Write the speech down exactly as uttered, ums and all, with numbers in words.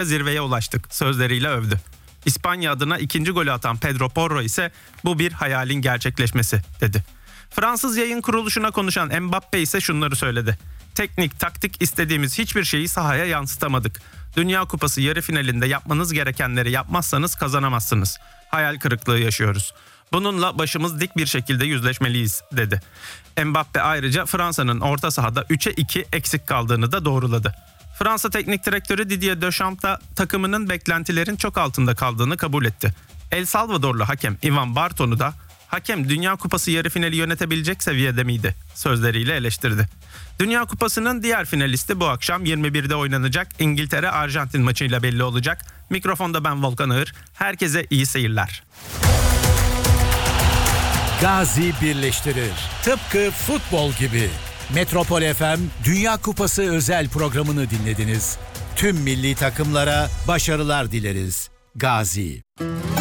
zirveye ulaştık sözleriyle övdü. İspanya adına ikinci golü atan Pedro Porro ise bu bir hayalin gerçekleşmesi dedi. Fransız yayın kuruluşuna konuşan Mbappe ise şunları söyledi. Teknik, taktik istediğimiz hiçbir şeyi sahaya yansıtamadık. Dünya Kupası yarı finalinde yapmanız gerekenleri yapmazsanız kazanamazsınız. Hayal kırıklığı yaşıyoruz. Bununla başımız dik bir şekilde yüzleşmeliyiz dedi. Mbappe ayrıca Fransa'nın orta sahada üçe iki eksik kaldığını da doğruladı. Fransa Teknik Direktörü Didier Deschamps da takımının beklentilerin çok altında kaldığını kabul etti. El Salvadorlu hakem Ivan Barton'u da hakem Dünya Kupası yarı finali yönetebilecek seviyede miydi sözleriyle eleştirdi. Dünya Kupası'nın diğer finalisti bu akşam yirmi birde oynanacak İngiltere-Arjantin maçıyla belli olacak. Mikrofonda ben Volkan Ağır. Herkese iyi seyirler. Gazi birleştirir. Tıpkı futbol gibi. Metropol F M Dünya Kupası özel programını dinlediniz. Tüm milli takımlara başarılar dileriz. Gazi.